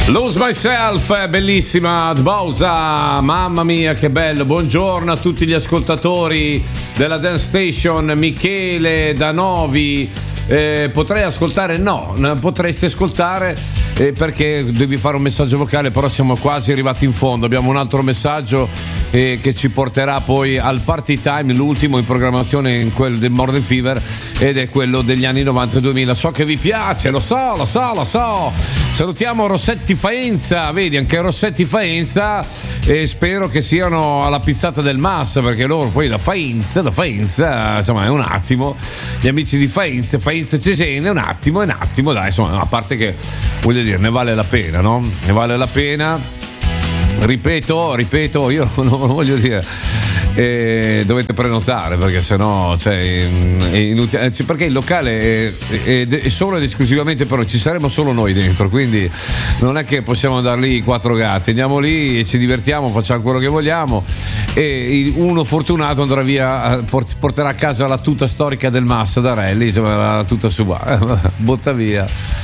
Lose Myself, bellissima, Bowser, mamma mia che bello. Buongiorno a tutti gli ascoltatori della Dance Station, Michele da Novi. Potrei ascoltare? No, potreste ascoltare perché devi fare un messaggio vocale, però siamo quasi arrivati in fondo. Abbiamo un altro messaggio che ci porterà poi al Party Time, l'ultimo in programmazione, in quello del Morning Fever, ed è quello degli anni 90-2000. So che vi piace, lo so. Salutiamo Rossetti Faenza, vedi anche Rossetti Faenza, e spero che siano alla pizzata del Mas, perché loro poi da Faenza insomma è un attimo, gli amici di Faenza Cesena, un attimo dai, insomma, a parte che voglio dire, ne vale la pena, no? Ne vale la pena, ripeto, io non voglio dire, dovete prenotare perché sennò è inutile, perché il locale è solo ed esclusivamente, però ci saremo solo noi dentro, quindi non è che possiamo andare lì quattro gatti, andiamo lì e ci divertiamo, facciamo quello che vogliamo, e uno fortunato andrà via, porterà a casa la tuta storica del Massa da Rally, insomma, la tuta sua, botta via,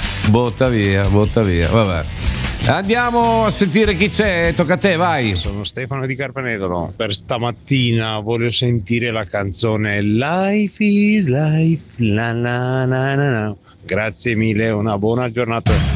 vabbè. Andiamo a sentire chi c'è, tocca a te, vai. Sono Stefano di Carpenedolo. Per stamattina voglio sentire la canzone Life is Life. La, la, la, la, la. Grazie mille, una buona giornata.